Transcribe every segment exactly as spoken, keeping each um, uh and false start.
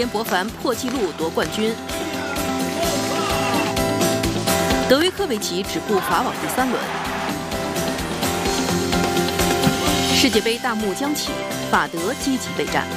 联博凡破纪录夺冠军。德约科维奇止步法网第三轮。世界杯大幕将起，法德积极备战。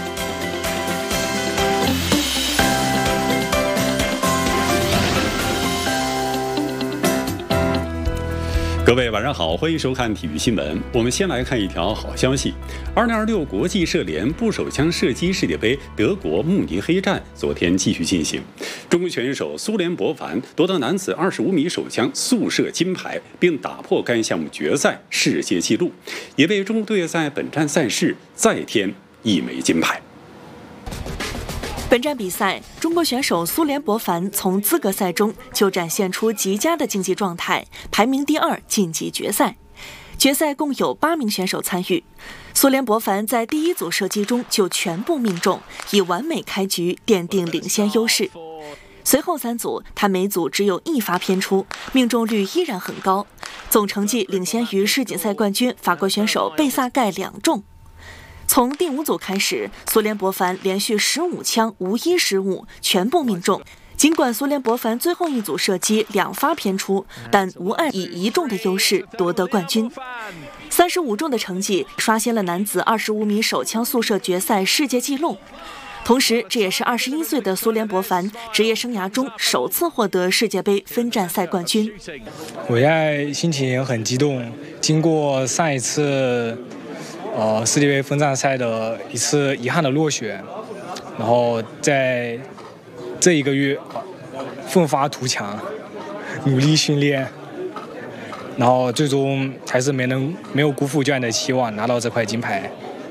各位晚上好，欢迎收看体育新闻。我们先来看一条好消息：二零二六国际射联步手枪射击世界杯德国慕尼黑站昨天继续进行。中国选手苏联博凡夺得男子二十五米手枪速射金牌，并打破该项目决赛世界纪录，也为中国队在本站赛事再添一枚金牌。 本站比赛，中国选手苏联博凡从资格赛中就展现出极佳的竞技状态，排名第二晋级决赛。决赛共有八名选手参与，苏联博凡在第一组射击中就全部命中，以完美开局奠定领先优势。随后三组，他每组只有一发偏出，命中率依然很高，总成绩领先于世锦赛冠军法国选手贝萨盖两中。从第五组开始，苏联博凡连续十五枪无一失误，全部命中。尽管苏联博凡最后一组射击两发偏出，但无碍以一中的优势夺得冠军。三十五中的成绩刷新了男子二十五米手枪速射决赛世界纪录，同时这也是二十一岁的苏联博凡职业生涯中首次获得世界杯分站赛冠军。 我现在心情很激动，经过上一次呃，世界杯分站赛的一次遗憾的落选，然后在这一个月奋发图强，努力训练，然后最终还是没能没有辜负教练的期望，拿到这块金牌。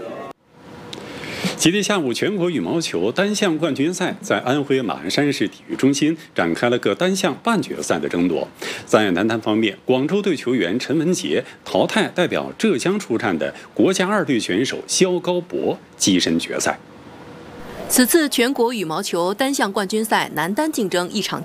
今天下午，全国羽毛球单项冠军赛在安徽马鞍山市体育中心展开了各单项半决赛的争夺。在男单方面，广州队球员陈文杰淘汰代表浙江出战的国家二队选手肖高博，跻身决赛。 此次全国羽毛球单项冠军赛男单竞争一场